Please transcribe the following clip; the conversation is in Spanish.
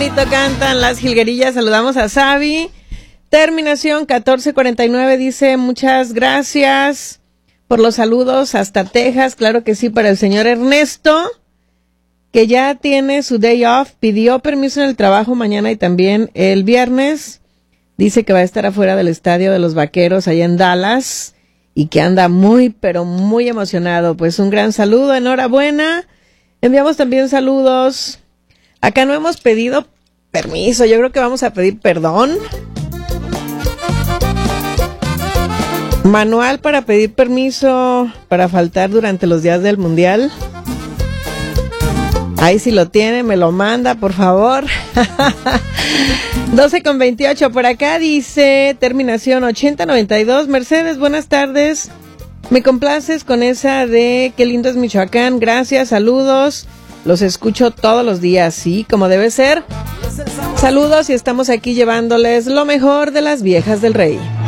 bonito cantan las jilguerillas. Saludamos a Sabi. Terminación 1449 dice, muchas gracias por los saludos hasta Texas. Claro que sí, para el señor Ernesto, que ya tiene su day off, pidió permiso en el trabajo mañana y también el viernes. Dice que va a estar afuera del estadio de los Vaqueros allá en Dallas y que anda muy, pero muy emocionado. Pues un gran saludo, enhorabuena. Enviamos también saludos. Acá no hemos pedido permiso, yo creo que vamos a pedir perdón. Manual para pedir permiso para faltar durante los días del Mundial. Ahí si lo tiene, me lo manda, por favor. 12:28 por acá dice, terminación 8092. Mercedes, buenas tardes. Me complaces con esa de qué lindo es Michoacán. Gracias, saludos. Los escucho todos los días, sí, como debe ser. Saludos y estamos aquí llevándoles lo mejor de las viejas del rey.